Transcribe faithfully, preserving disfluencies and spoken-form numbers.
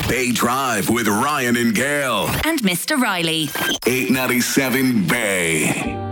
Bay Drive with Ryan and Gail. And Mister Riley. eight ninety-seven Bay.